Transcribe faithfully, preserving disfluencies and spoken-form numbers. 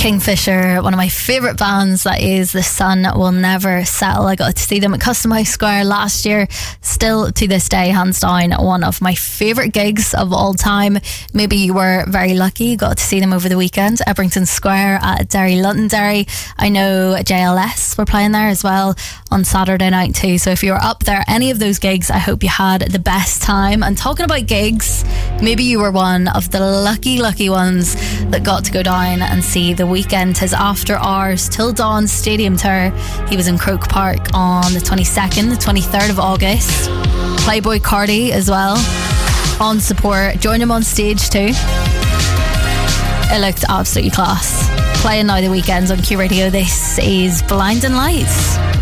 Kingfisher, one of my favourite bands, that is The Sun Will Never Settle. I got to see them at Custom House Square last year. Still to this day, hands down, one of my favourite gigs of all time. Maybe you were very lucky, got to see them over the weekend, Ebrington Square at Derry Londonderry. I know J L S were playing there as well on Saturday night too. So if you were up there, any of those gigs, I hope you had the best time. And talking about gigs, maybe you were one of the lucky, lucky ones that got to go down and see The Weeknd, his After Hours Till Dawn stadium tour. He was in Croke Park on the twenty-second, the twenty-third of August. Playboy Cardi as well on support. Joined him on stage too. It looked absolutely class. Playing now The Weeknd on Q Radio. This is Blinding Lights.